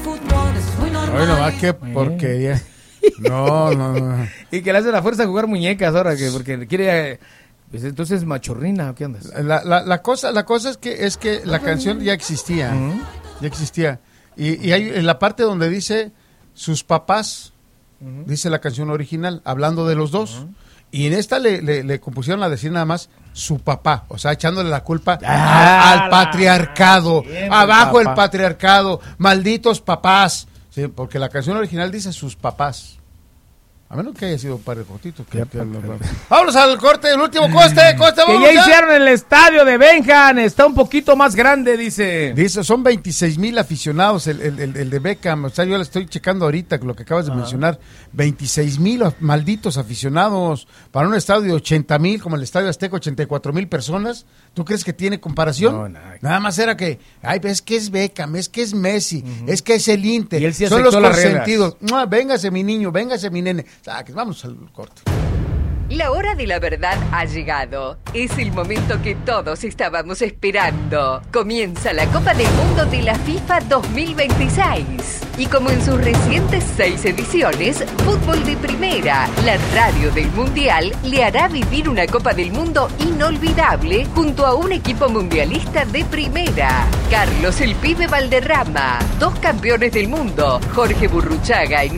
Hoy nomás, qué porquería. No. Y que le hace la fuerza a jugar muñecas ahora, porque quiere... Pues entonces machorrina, ¿qué andas? La cosa es que la canción ya existía. Ya existía. Y hay en la parte donde dice sus papás, dice la canción original, hablando de los dos. Y en esta le compusieron a decir nada más su papá, o sea, echándole la culpa al patriarcado. Abajo el patriarcado, malditos papás. Sí, porque la canción original dice sus papás. A menos que haya sido un padre cortito. Vámonos al corte, el último coste, que ya hicieron el estadio de Benjam, está un poquito más grande, dice. Dice, son 26,000 aficionados el de Beckham, o sea, yo le estoy checando ahorita lo que acabas de mencionar, 26,000 malditos aficionados para un estadio de 80,000, como el Estadio Azteca, 84,000 personas. ¿Tú crees que tiene comparación? No, nada más era que, es que es Beckham, es que es Messi, es que es el Inter, y él sí son los consentidos. Véngase mi niño, véngase mi nene. Vamos al corte. La hora de la verdad ha llegado. Es el momento que todos estábamos esperando. Comienza la Copa del Mundo de la FIFA 2026. Y como en sus recientes 6 ediciones, Fútbol de Primera, la radio del Mundial, le hará vivir una Copa del Mundo inolvidable junto a un equipo mundialista de primera. Carlos el Pibe Valderrama, 2 campeones del mundo, Jorge Burruchaga en